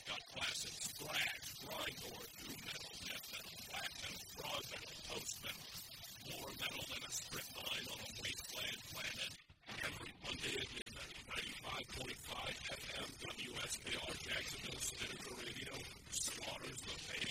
got classic thrash, grindcore, doom metal, death metal, black